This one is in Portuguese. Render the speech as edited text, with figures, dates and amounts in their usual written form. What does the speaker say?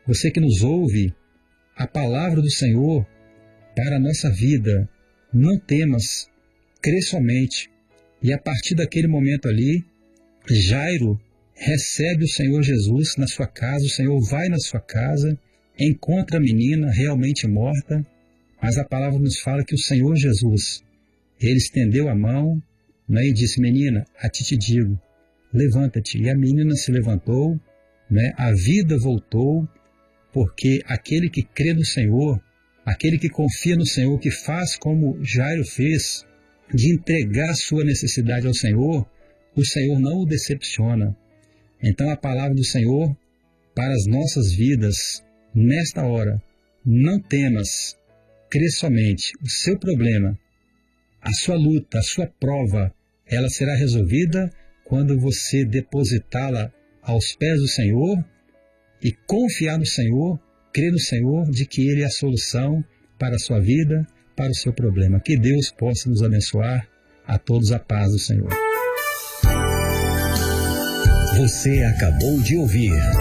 você que nos ouve, a palavra do Senhor para a nossa vida. Não temas, crê somente. E a partir daquele momento ali, Jairo recebe o Senhor Jesus na sua casa, o Senhor vai na sua casa, encontra a menina realmente morta, mas a palavra nos fala que o Senhor Jesus, ele estendeu a mão, né, e disse: menina, a ti te digo, levanta-te. E a menina se levantou, né, a vida voltou, porque aquele que crê no Senhor, aquele que confia no Senhor, que faz como Jairo fez, de entregar sua necessidade ao Senhor, o Senhor não o decepciona. Então a palavra do Senhor para as nossas vidas, nesta hora: não temas, crê somente. O seu problema, a sua luta, a sua prova, ela será resolvida quando você depositá-la aos pés do Senhor e confiar no Senhor, crer no Senhor de que Ele é a solução para a sua vida, para o seu problema. Que Deus possa nos abençoar. A todos a paz do Senhor. Você acabou de ouvir